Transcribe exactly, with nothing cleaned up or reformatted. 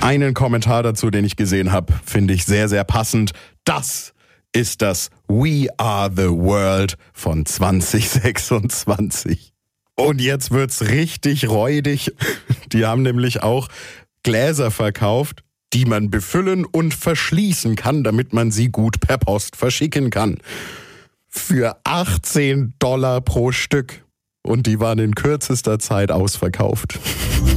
Einen Kommentar dazu, den ich gesehen habe, finde ich sehr, sehr passend. Das ist das We Are the World von zwanzig sechsundzwanzig. Und jetzt wird's richtig räudig. Die haben nämlich auch Gläser verkauft, die man befüllen und verschließen kann, damit man sie gut per Post verschicken kann. Für achtzehn Dollar pro Stück. Und die waren in kürzester Zeit ausverkauft.